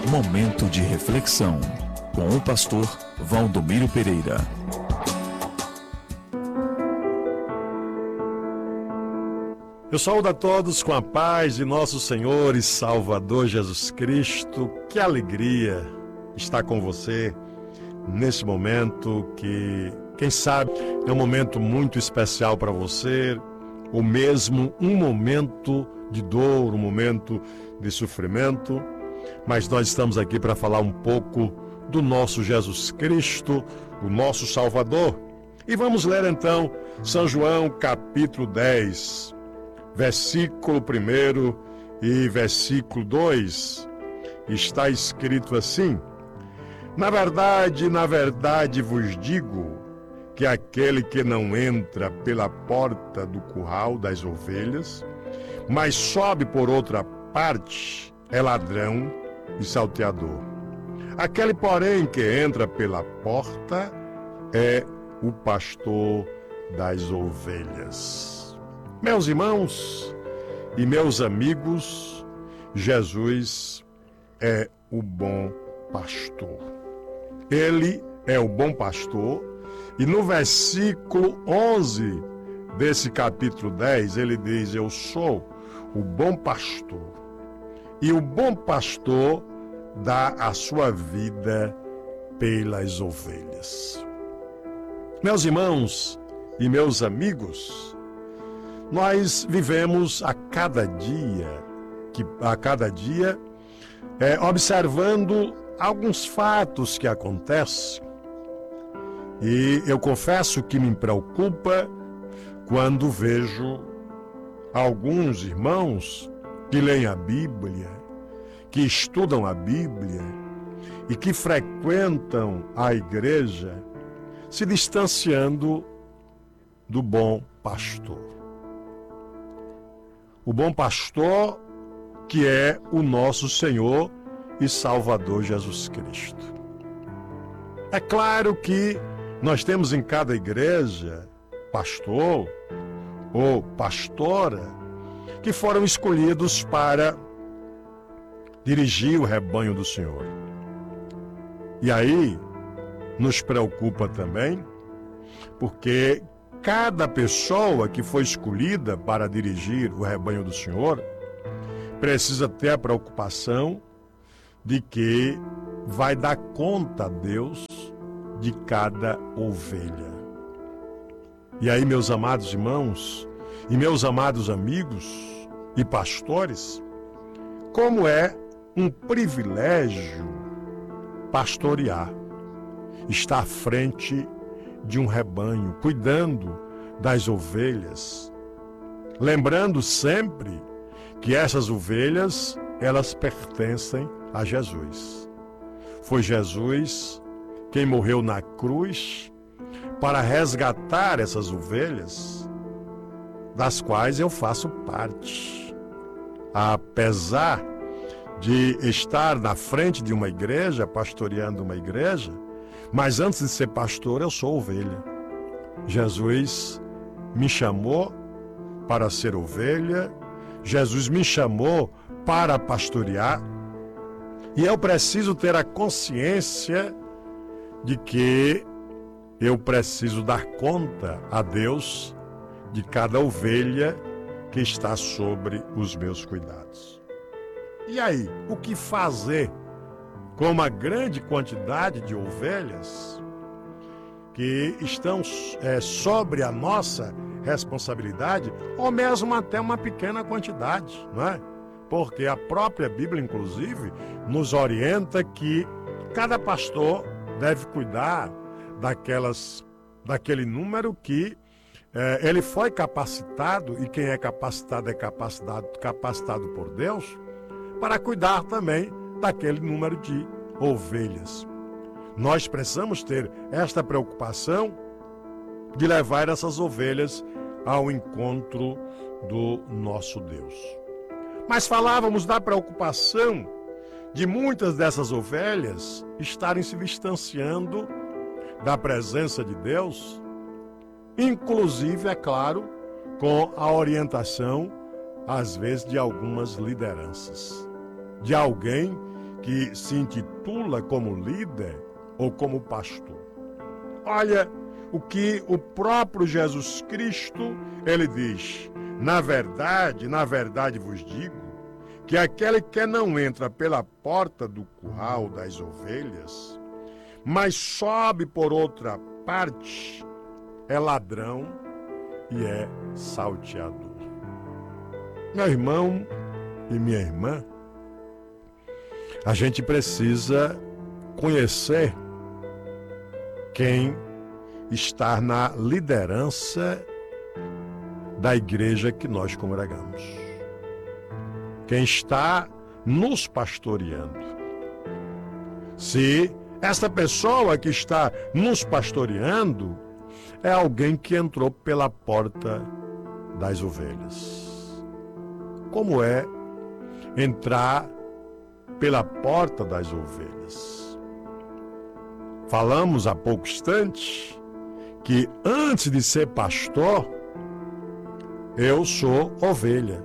Momento de reflexão com o pastor Valdomiro Pereira. Eu saúdo a todos com a paz de nosso Senhor e Salvador Jesus Cristo. Que alegria estar com você nesse momento que, quem sabe, é um momento muito especial para você, ou mesmo um momento de dor, um momento de sofrimento. Mas nós estamos aqui para falar um pouco do nosso Jesus Cristo, o nosso Salvador. E vamos ler então São João capítulo 10, versículo 1 e versículo 2. Está escrito assim: na verdade vos digo que aquele que não entra pela porta do curral das ovelhas, mas sobe por outra parte, é ladrão e salteador. Aquele, porém, que entra pela porta é o pastor das ovelhas. Meus irmãos e meus amigos, Jesus é o bom pastor. Ele é o bom pastor, e no versículo 11 desse capítulo 10, ele diz: eu sou o bom pastor, e o bom pastor dá a sua vida pelas ovelhas. Meus irmãos e meus amigos, nós vivemos a cada dia observando alguns fatos que acontecem, e eu confesso que me preocupa quando vejo alguns irmãos que leem a Bíblia, que estudam a Bíblia e que frequentam a igreja, se distanciando do bom pastor. O bom pastor que é o nosso Senhor e Salvador Jesus Cristo. É claro que nós temos em cada igreja pastor ou pastora que foram escolhidos para dirigir o rebanho do Senhor. E aí nos preocupa também, porque cada pessoa que foi escolhida para dirigir o rebanho do Senhor precisa ter a preocupação de que vai dar conta a Deus de cada ovelha. E aí, meus amados irmãos e meus amados amigos e pastores, como é um privilégio pastorear, estar à frente de um rebanho, cuidando das ovelhas, lembrando sempre que essas ovelhas, elas pertencem a Jesus. Foi Jesus quem morreu na cruz para resgatar essas ovelhas, das quais eu faço parte. Apesar de estar na frente de uma igreja, pastoreando uma igreja, mas antes de ser pastor, eu sou ovelha. Jesus me chamou para ser ovelha, Jesus me chamou para pastorear, e eu preciso ter a consciência de que eu preciso dar conta a Deus de cada ovelha que está sobre os meus cuidados. E aí, o que fazer com uma grande quantidade de ovelhas que estão sobre a nossa responsabilidade, ou mesmo até uma pequena quantidade, não é? Porque a própria Bíblia, inclusive, nos orienta que cada pastor deve cuidar daquele número que ele foi capacitado, e quem é capacitado capacitado por Deus, para cuidar também daquele número de ovelhas. Nós precisamos ter esta preocupação de levar essas ovelhas ao encontro do nosso Deus. Mas falávamos da preocupação de muitas dessas ovelhas estarem se distanciando da presença de Deus, inclusive, é claro, com a orientação, às vezes, de algumas lideranças, de alguém que se intitula como líder ou como pastor. Olha o que o próprio Jesus Cristo, ele diz: na verdade vos digo, que aquele que não entra pela porta do curral das ovelhas, mas sobe por outra parte, é ladrão e é salteador. Meu irmão e minha irmã, a gente precisa conhecer quem está na liderança da igreja que nós congregamos. Quem está nos pastoreando. Se essa pessoa que está nos pastoreando é alguém que entrou pela porta das ovelhas. Como é entrar pela porta das ovelhas? Falamos há pouco instante que antes de ser pastor, eu sou ovelha.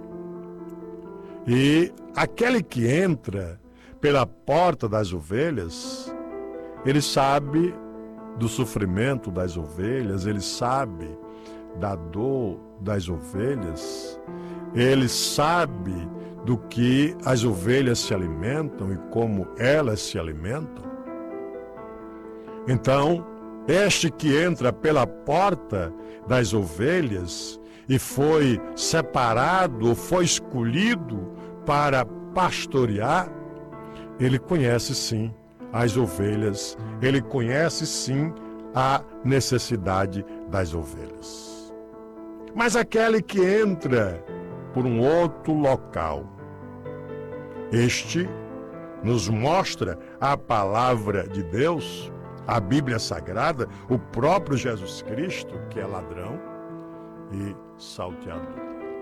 E aquele que entra pela porta das ovelhas, ele sabe do sofrimento das ovelhas, ele sabe da dor das ovelhas, ele sabe do que as ovelhas se alimentam e como elas se alimentam. Então, este que entra pela porta das ovelhas e foi separado, ou foi escolhido para pastorear, ele conhece sim as ovelhas, ele conhece sim a necessidade das ovelhas. Mas aquele que entra por um outro local, este nos mostra a palavra de Deus, a Bíblia Sagrada, o próprio Jesus Cristo, que é ladrão e salteador.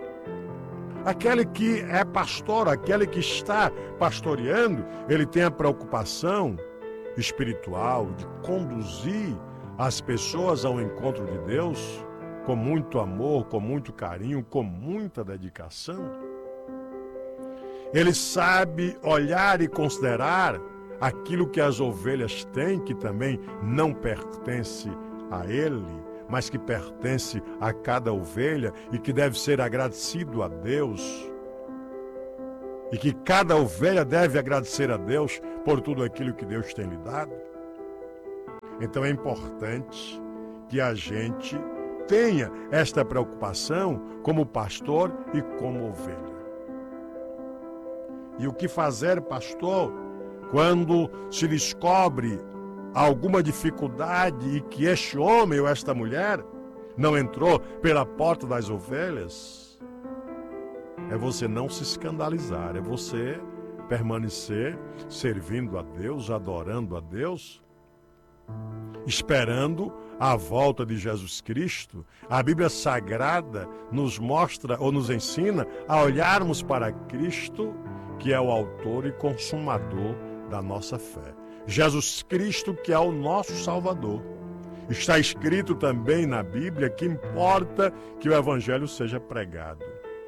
Aquele que é pastor, aquele que está pastoreando, ele tem a preocupação espiritual de conduzir as pessoas ao encontro de Deus com muito amor, com muito carinho, com muita dedicação. Ele sabe olhar e considerar aquilo que as ovelhas têm, que também não pertence a ele, mas que pertence a cada ovelha e que deve ser agradecido a Deus. E que cada ovelha deve agradecer a Deus por tudo aquilo que Deus tem lhe dado. Então é importante que a gente tenha esta preocupação como pastor e como ovelha. E o que fazer, pastor, quando se descobre alguma dificuldade e que este homem ou esta mulher não entrou pela porta das ovelhas? É você não se escandalizar, é você permanecer servindo a Deus, adorando a Deus, esperando a volta de Jesus Cristo. A Bíblia Sagrada nos mostra ou nos ensina a olharmos para Cristo, que é o autor e consumador da nossa fé. Jesus Cristo, que é o nosso Salvador. Está escrito também na Bíblia que importa que o Evangelho seja pregado.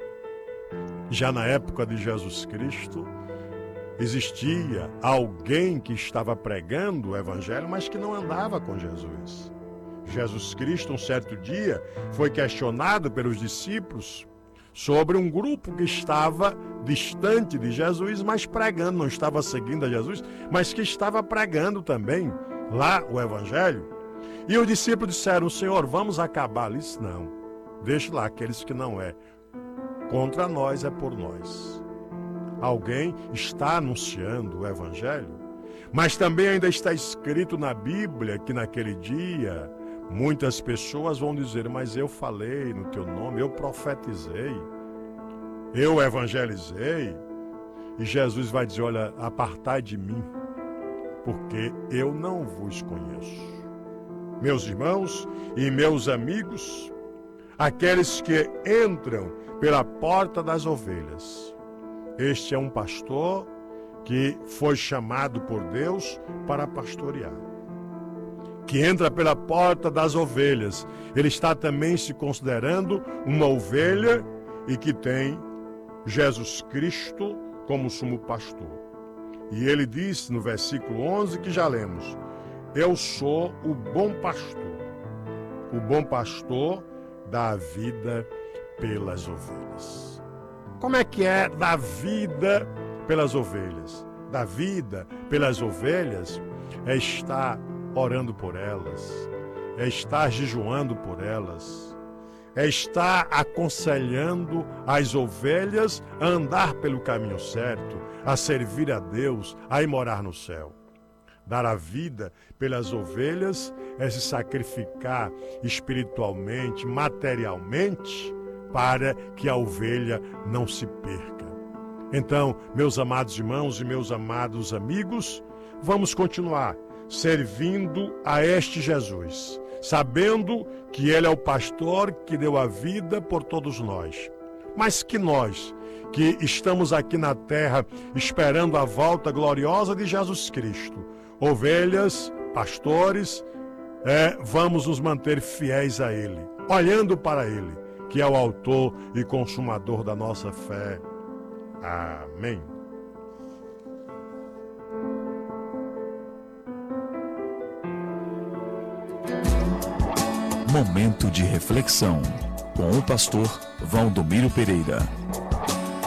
Já na época de Jesus Cristo, existia alguém que estava pregando o Evangelho, mas que não andava com Jesus. Jesus Cristo, um certo dia, foi questionado pelos discípulos sobre um grupo que estava distante de Jesus, mas pregando, não estava seguindo a Jesus, mas que estava pregando também lá o Evangelho. E os discípulos disseram: Senhor, vamos acabar isso? Não, deixe lá aqueles que não é. Contra nós é por nós. Alguém está anunciando o Evangelho, mas também ainda está escrito na Bíblia que naquele dia muitas pessoas vão dizer: mas eu falei no teu nome, eu profetizei, eu evangelizei. E Jesus vai dizer: olha, apartai de mim, porque eu não vos conheço. Meus irmãos e meus amigos, aqueles que entram pela porta das ovelhas, este é um pastor que foi chamado por Deus para pastorear. Que entra pela porta das ovelhas, ele está também se considerando uma ovelha e que tem Jesus Cristo como sumo pastor. E ele disse no versículo 11 que já lemos: eu sou o bom pastor. O bom pastor dá a vida pelas ovelhas. Como é que é dar vida pelas ovelhas? Dar vida pelas ovelhas é estar orando por elas, é estar jejuando por elas, é estar aconselhando as ovelhas a andar pelo caminho certo, a servir a Deus, a ir morar no céu. Dar a vida pelas ovelhas é se sacrificar espiritualmente, materialmente, para que a ovelha não se perca. Então, meus amados irmãos e meus amados amigos, vamos continuar servindo a este Jesus, sabendo que Ele é o pastor que deu a vida por todos nós. Mas que nós, que estamos aqui na terra esperando a volta gloriosa de Jesus Cristo, ovelhas, pastores, vamos nos manter fiéis a Ele, olhando para Ele, que é o autor e consumador da nossa fé. Amém. Momento de reflexão com o pastor Valdomiro Pereira.